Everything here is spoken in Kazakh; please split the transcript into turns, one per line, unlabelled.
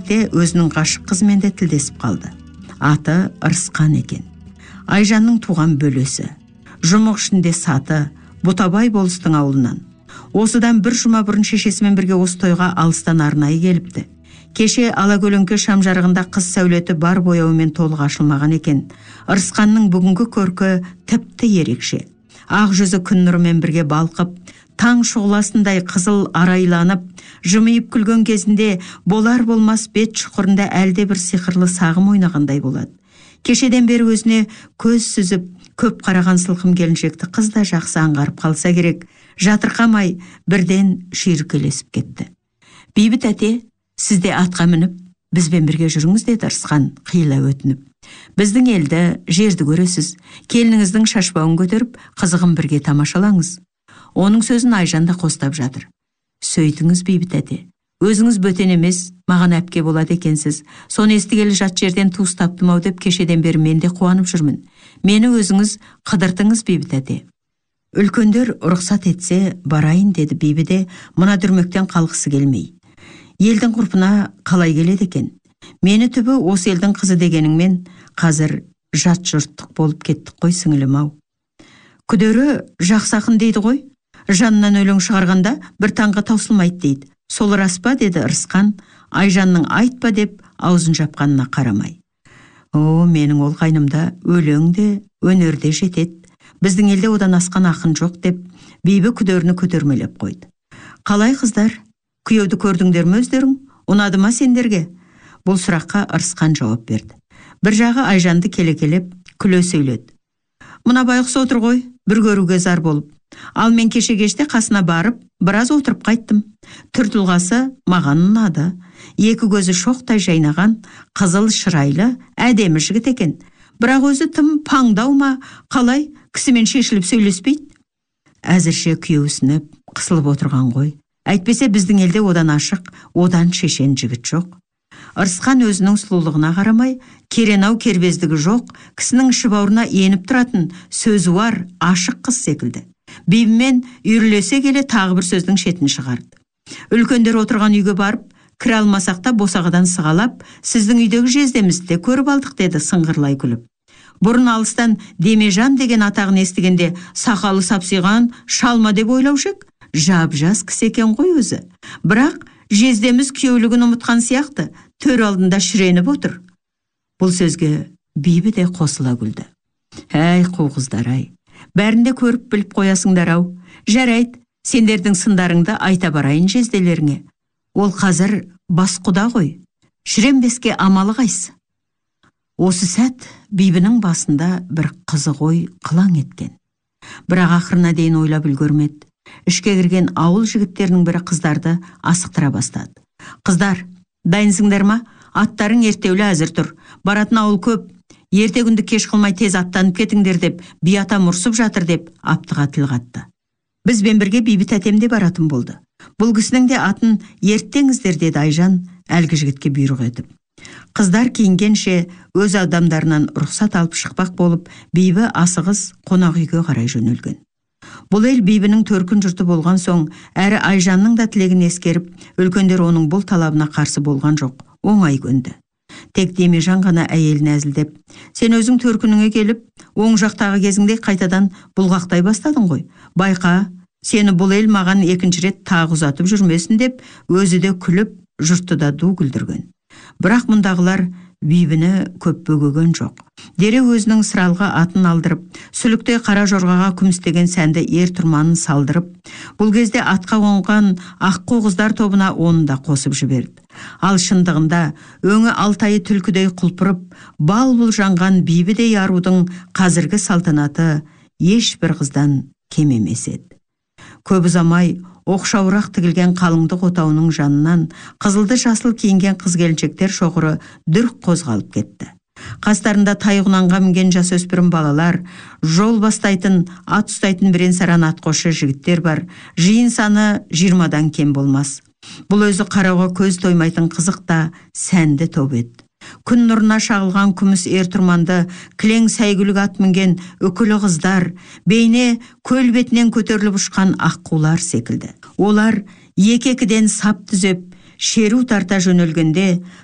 кезекте өзінің ғашық қызымен де тілдесіп қалды. Аты Ырысқан екен. Айжанның туған бөлесі. Жұмық ішінде саты, Бұтабай болыстың ауылынан. Осыдан бір жұма бұрын шешесімен бірге осы тойға алыстан арнайы келіпті. Кеше алакөлеңке шам жарығында қыз сәулеті бар бояуымен толық ашылмаған екен. Ырысқанның бүгінгі көркі тіпті ерекше. Ақ жүзі күн нұрымен бірге балқып, таң шұғыласындай қызыл арайланып, жымиып күлген кезінде болар-болмас бет шұқырында әлде бір сиқырлы сағым ойнағандай болады. Кешеден бері өзіне көз сүзіп, көп қараған сылқым келіншекті қыз да жақсы аңғарып қалса керек, жатырқамай бірден шүйіркелесіп кетті. Бейбіт әте, сіз де атқа мініп, бізбен бірге жүріңіз деді Ырысқан қиыла өтініп. Біздің елді, жерді көресіз, келініңіздің шашбауын көтеріп, қызығын бірге тамашалаңыз. Оның сөзін Айжан да қостап жатыр. Сөйтіңіз Бейбіт әте, өзіңіз бөтен емес, маған әпке болады екенсіз. Соны естігелі жат жерден туыс таптым-ау деп кешеден бері мен де қуанып жүрмін. Мені өзіңіз қыдыртыңыз Бейбіт әте. Үлкендер рұқсат етсе барайын деді Бейбіт де мына дүрмектен қалғысы келмей. Елдің ғұрпына қалай келеді екен? Мені түбі осы елдің қызы дегеніңмен қазір жат жұрттық болып кеттік қой сіңілім-ау. Күдері жақсы ақын дейді ғой. Жанынан өлең шығарғанда бір таңға таусылмайды дейді. Сол рас па деді Ырысқан, Айжанның айтпа деп аузын жапқанына қарамай. О, менің ол қайнымда өлең де, өнер де жетеді. Біздің елде одан асқан ақын жоқ деп Бейбі күдеріні көтермелеп қойды. Қалай қыздар? Күйеуді көрдіңдер ме өздерің? Ұнады ма сендерге? Бұл сұраққа Ырысқан жауап берді. Бір жағы Айжанды келекелеп, күле сөйледі. Мына байғұс отыр ғой, бір көруге зар болып. Ал мен кеше кеште қасына барып, біраз отырып қайттым. Түр-тұлғасы маған ұнады. Екі көзі шоқтай жайнаған, қызыл шырайлы, әдемі жігіт екен. Бірақ өзі тым паңдау ма, қалай кісімен шешіліп сөйлеспейді? Әзірше күйеусініп, қысылып отырған ғой. Әйтпесе біздің елде одан ашық, одан шешен жігіт жоқ. Ырысқан өзінің сұлулығына қарамай, керенау кербездігі жоқ, кісінің іші бауырына еніп тұратын, сөзі бар, ашық қыз секілді. Бейбімен үйірлесе келе тағы бір сөздің шетін шығарды. Үлкендер отырған үйге барып, кіре алмасақ та босағадан сығалап, сіздің үйдегі жездемізді де көріп алдық деді сыңғырлай күліп. Бұрын алыстан Демежан деген атағын естігенде сақалы сапсиған шалма деп ойлаушы ек. Жап-жас кісі екен ғой өзі. Бірақ жездеміз күйеулігін ұмытқан сияқты, төр алдында шіреніп отыр. Бұл сөзге Бейбі де қосыла күлді. Әй қу қыздар-ай, бәрінде көріп біліп қоясыңдар-ау. Жарайды, сендердің сындарыңды айта барайын жезделеріңе. Ол қазір бас құда ғой. Шіренбеске амалы қайсы? Осы сәт Бейбінің басында бір қызық ой қылаң еткен. Бірақ ақырына дейін ойлап үлгермеді. Ішке кірген ауыл жігіттерінің бірі қыздарды асықтыра бастады. Қыздар, дайынсыңдар ма? Аттарың ертеулі әзір тұр. Баратын ауыл көп. Ерте күнді кеш қылмай тез аттанып кетіңдер деп, би атам ұрсып жатыр деп аптыға тіл қатты. Бізбен бірге Бейбіт әтем де баратын болды. Бұл кісінің де атын ерттеңіздер деді Айжан әлгі жігітке бұйрық етіп. Қыздар киінгенше өз адамдарынан рұқсат алып шықпақ болып, Бейбі асығыс қонақ үйге қарай жөнелген. Бұл ел Бейбінің төркін жұрты болған соң, әрі Айжанның да тілегін ескеріп, үлкендер оның бұл талабына қарсы болған жоқ, оңай көнді. Тек Демежан ғана әйелін әзілдеп, сен өзің төркініңе келіп, оң жақтағы кезіңде қайтадан бұлғақтай бастадың ғой. Байқа, сені бұл ел маған екінші рет тағы ұзатып жүрмесін деп, өзі де күліп, жұртты да ду күлдірген. Бірақ мұндағылар Бейбіні көп бөгеген жоқ. Дере өзінің сыралға атын алдырып, сүліктей қара жорғаға күмістеген сәнді ер тұрманын салдырып, бұл кезде атқа қонған аққу қыздар тобына оны да қосып жіберді. Ал шындығында өңі алтайы түлкідей құлпырып, бал-бұл жанған Бейбідей арудың қазіргі салтанаты ешбір қыздан кем емес еді. Көп ұзамай оқшауырақ тігілген қалыңдық отауының жанынан қызылды жасыл киінген қыз-келіншектер шоғыры дүрк қозғалып кетті. Қастарында тайғұнанға мінген жасөспірім балалар, жол бастайтын, ат ұстайтын бірен-саран атқошы жігіттер бар. Жиын саны 20-дан кем болмас. Бұл өзі қарауға көз тоймайтын қызық та сәнді топ еді. Күн нұрына шағылған күміс ер тұрманды, кілең сәйгүлік ат мінген үкілі қыздар, бейне көл бетінен көтеріліп ұшқан аққулар секілді. Олар екі-екіден сап түзеп, шеру тарта жөнелгенде